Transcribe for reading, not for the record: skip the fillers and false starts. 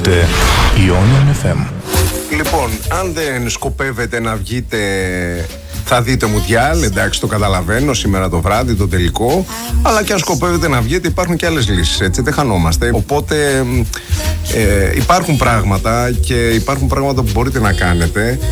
Ακούτε Ionian FM. Λοιπόν, αν δεν σκοπεύετε να βγείτε, θα δείτε Μουντιάλ, εντάξει, το καταλαβαίνω, σήμερα το βράδυ, το τελικό. Αλλά και αν σκοπεύετε να βγείτε, υπάρχουν και άλλες λύσεις, έτσι, δεν χανόμαστε. Οπότε υπάρχουν πράγματα και υπάρχουν πράγματα που μπορείτε να κάνετε.